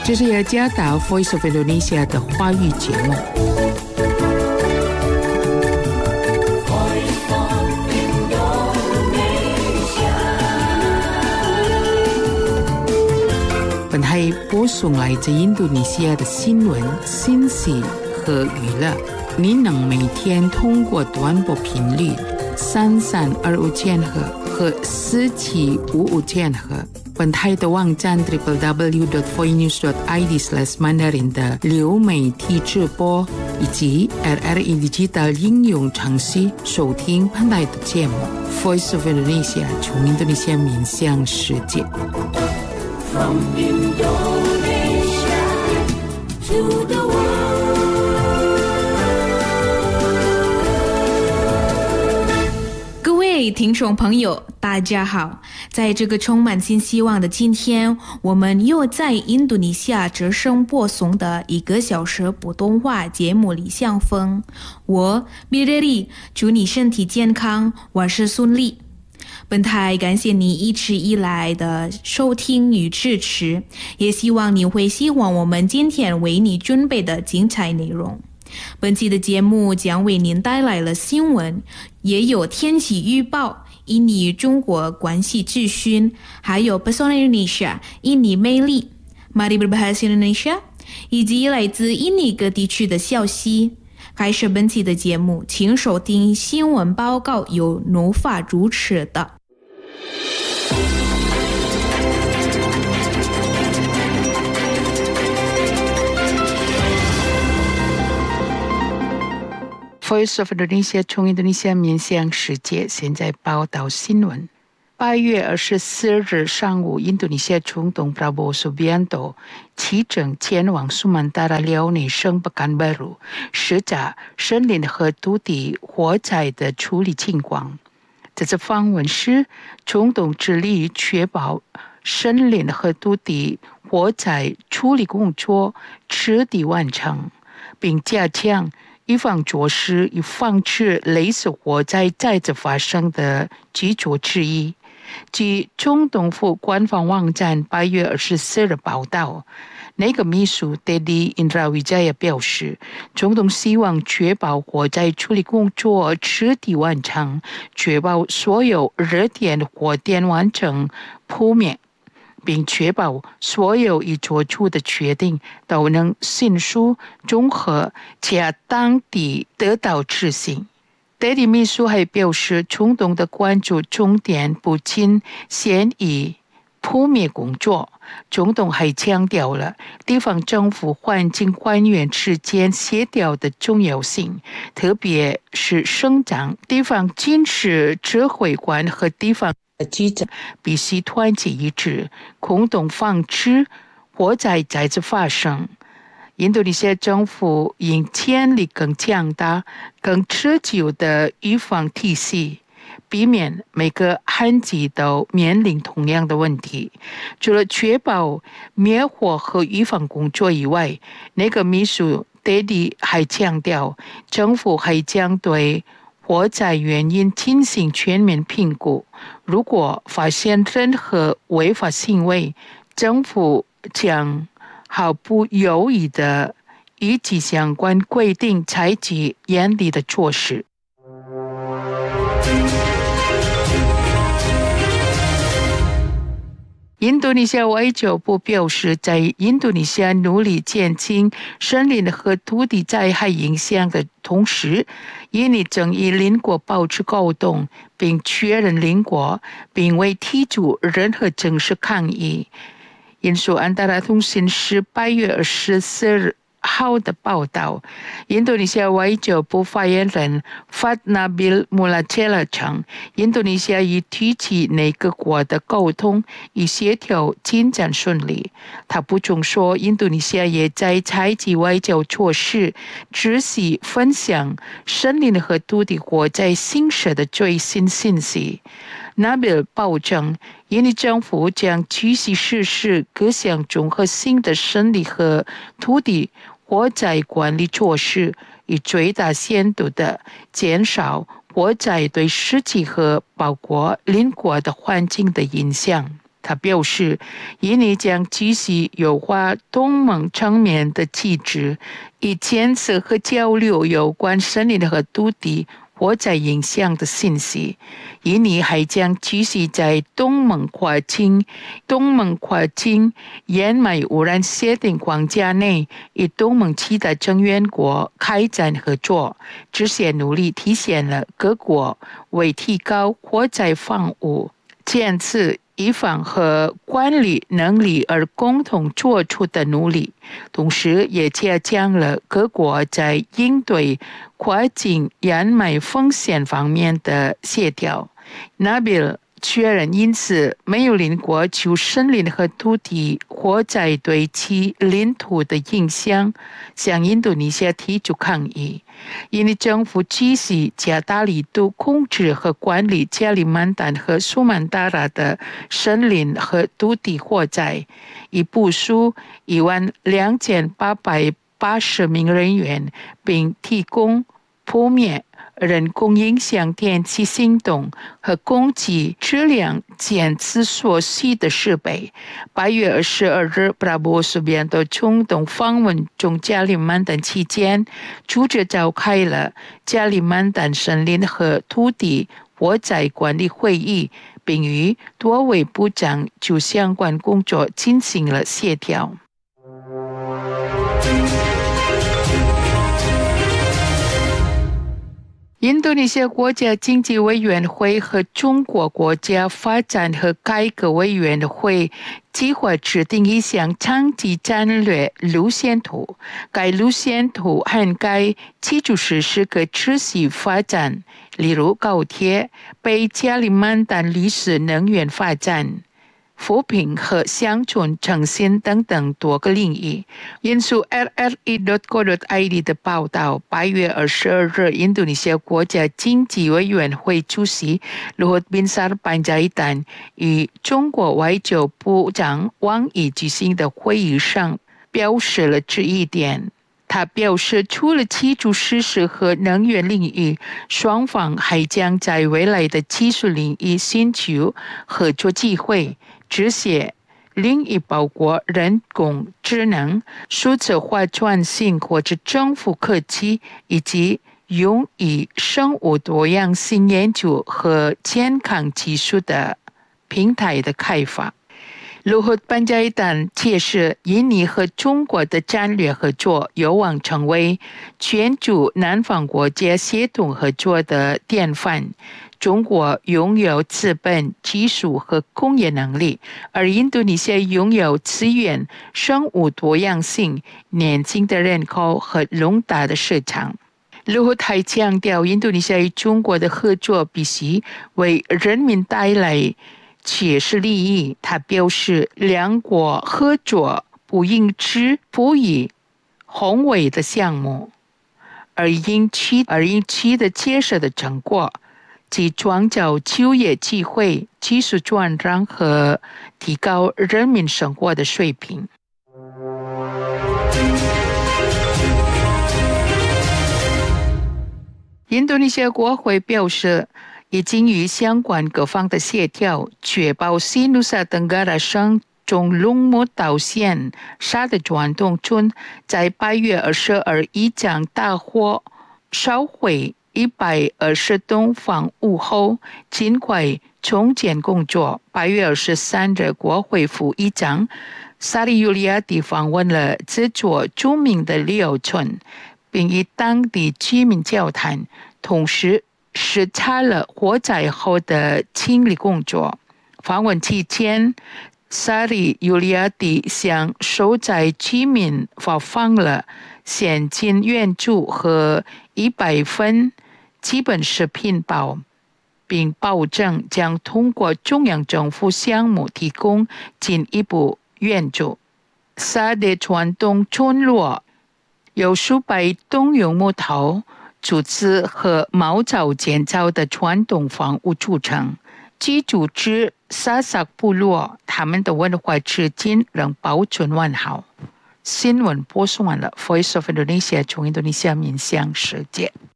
这是雅加达 Voice of Indonesia 的华语节目。本台播送来自印度尼西亚的新闻、信息和娱乐。您能每天通过短波频率3325千赫和4755千赫。本台的网站 www.voinews.id/mandarin 的流媒体直播以及 RRI Digital 应用程序收听本台的节目 Voice of Indonesia 从印度尼西亚面向世界。From Indonesia to the world。 各位听众朋友，大家好！在这个充满新希望的今天，我们又在印度尼西亚之声播送的1个小时普通话节目里相逢。我 Bideri 祝你身体健康，万事顺利。本台感谢你一直以来的收听与支持，也希望你会喜欢我们今天为你准备的精彩内容。本期的节目将为您带来了新闻，也有天气预报、印尼与中国关系资讯，还有 Pesona Indonesia 印尼魅力 Mari Berbahasa Indonesia 以及来自印尼各地区的消息。开始本期的节目，请收听新闻报告，由努法主持的。 Voice of Indonesia 从印度尼西亚面向世界，现在报道新闻。8月24日上午，印度尼西亚总统 Prabowo Subianto 启程前往苏曼达拉辽宁省Pekanbaru视察森林和土地火灾的处理情况。这次访问时，总统致力确保森林和土地火灾处理工作彻底完成，并加强预防措施，以防止类似火灾再次发生的举措之一。据总统府官方网站8月24日报道，内阁秘书 Teddy Indrawijaya 表示，总统希望确保火灾处理工作彻底完成，确保所有热点火点完成扑灭，并确保所有已做出的决定都能迅速、综合、恰当地得到执行。Teddy 秘书还表示，总统的关注重点不仅限于扑灭工作，总统还强调了地方政府环境官员之间协调的重要性，特别是省长、地方军事指挥官和地方记者必须团结一致，共同防止火灾再次发生。印度尼西亚政府应建立更强大、更持久的预防体系，避免每个旱季都面临同样的问题。除了确保灭火和预防工作以外，内阁秘书 Teddy 还强调，政府还将对火灾原因进行全面评估。如果发现任何违法行为，政府将毫不犹豫地依据相关规定采取严厉的措施。印度尼西亚外交部表示，在印度尼西亚努力减轻森林和土地灾害影响的同时，印尼正与邻国保持沟通，并确认邻国并未提出任何正式抗议。引述安达拉通讯社8月24日号的报道，印度尼西亚外交部发言人 Fatnabil Mulacela 称，印度尼西亚已提起内各国的沟通与协调进展顺利。他补充说，印度尼西亚也在采取外交措施，持续分享森林和土地火灾形势的最新信息。Nabil 保证，印尼政府将继续实施各项综合性的森林和土地火灾管理措施，以最大限度地减少火灾对实际和包括邻国的环境的影响。 他表示，印尼将继续优化东盟层面的机制，以监测和交流有关森林和土地火灾影响的信息。印尼还将继续在东盟跨境烟霾污染协定框架内，与东盟其他成员国开展合作。这些努力体现了各国为提高火灾防护、监测、预防和管理能力而共同做出的努力，同时也加强了各国在应对跨境烟霾风险方面的协调。Nabil 确认，因此没有邻国就森林和土地火灾对其领土的影响向印度尼西亚提出抗议。印尼政府继续加大力度控制和管理加里曼丹和苏曼达拉的森林和土地火灾，已部署12880名人员，并提供扑灭人工影响天气行动和空气质量检测所需的设备。8月22日，Prabowo Subianto 冲动访问中加里曼丹期间，组织召开了加里曼丹森林和土地火灾管理会议，并与多位部长就相关工作进行了协调。印度尼西亚国家经济委员会和中国国家发展和改革委员会计划制定一项长期战略路线图，该路线图涵盖基础设施可持续发展，例如高铁、北加里曼丹绿色能源发展、扶贫和乡村振兴等等多个领域。引述 rri.co.id 的报道，8月22日，印度尼西亚国家经济委员会主席Luhut Binsar Panjaitan 与中国外交部长王毅举行的会议上表示了这一点。他表示，除了基础设施和能源领域，双方还将在未来的技术领域寻求合作机会。这些领域包括人工智能、数字化转型或者政府科技，以及用于生物多样性研究和健康技术的平台的开发。Luhut Panjaitan 解释，印尼和中国的战略合作有望成为全球南方国家协同合作的典范。中国拥有资本、技术和工业能力，而印度尼西亚拥有资源、生物多样性、年轻的人口和庞大的市场。Luhut还强调，印度尼西亚与中国的合作必须为人民带来切实利益。他表示，两国合作不应只赋予宏伟的项目，而应取得切实的成果，即创造就业机会、技术转让和提高人民生活的水平。印度尼西亚国会表示，已经与相关各方的协调，确保西努萨登嘎拉省中龙目岛县沙的转动村在8月22日将大火烧毁120栋房屋后，尽快重建工作。8月23日，国会副议长萨里尤利亚蒂访问了这座著名的旅游村，并与当地居民交谈，同时视察了火灾后的清理工作。访问期间，萨里尤利亚蒂向受灾居民发放了现金援助和100份基本食品包，并保证将通过中央政府项目提供进一步援助。沙的传统村落由数百栋用木头、竹子和茅草建造的传统房屋组成，居住之萨萨部落，他们的文化至今仍保存完好。新闻播送完了，Voice of Indonesia 从印度尼西亚面向世界。